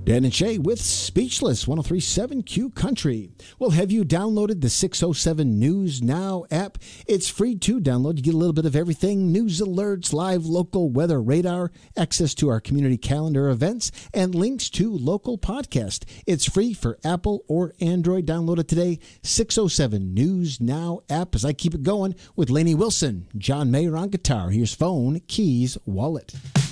Dan and Shay with Speechless, 1037 Q Country. Well, have you downloaded the 607 News Now app? It's free to download. You get a little bit of everything: news alerts, live local weather radar, access to our community calendar events, and links to local podcasts. It's free for Apple or Android. Download it today. 607 News Now app. As I keep it going with Lainey Wilson, John Mayer on guitar. Here's phone, keys, wallet.